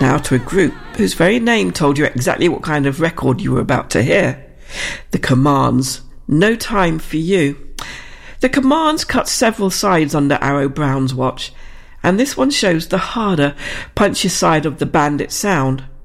Now to a group whose very name told you exactly what kind of record you were about to hear. The Commands, No Time for You. The Commands cut several sides under Arrow Brown's watch, and this one shows the harder, punchier side of the Bandit sound.